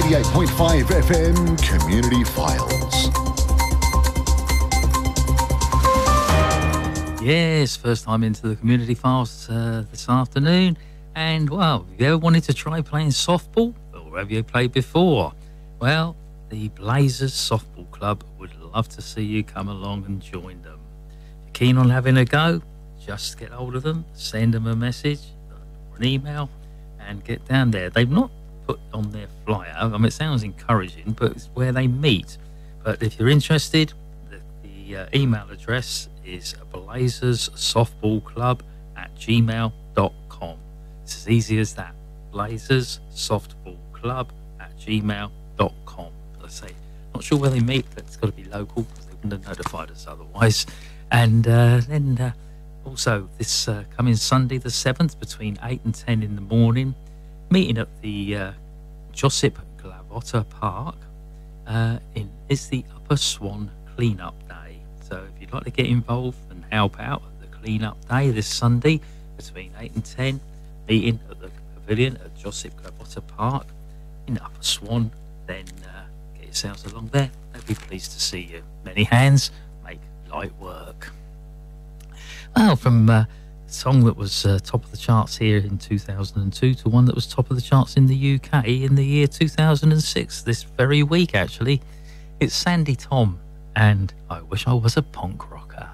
88.5 FM Community Files. Yes, first time into the Community Files this afternoon. And, well, have you ever wanted to try playing softball? Or have you played before? Well, the Blazers Softball Club would love to see you come along and join them. If you're keen on having a go, just get hold of them, send them a message or an email, and get down there. They've not put on their flyer, I mean, it sounds encouraging, but it's where they meet. But if you're interested, the email address is blazersoftballclub@gmail.com. It's as easy as that. blazersoftballclub@gmail.com. Let's say, not sure where they meet, but it's got to be local because they wouldn't have notified us otherwise. And then also this coming Sunday the 7th between 8 and 10 in the morning, meeting at the Josip Glavotta Park. It's the Upper Swan Clean-Up Day. So if you'd like to get involved and help out at the Clean-Up Day this Sunday between 8 and 10, meeting at the pavilion at Josip Glavotta Park in Upper Swan, then get yourselves along there. They'd be pleased to see you. Many hands make light work. Well, from a song that was top of the charts here in 2002 to one that was top of the charts in the UK in the year 2006, this very week actually. It's Sandy Tom and I Wish I Was a Punk Rocker.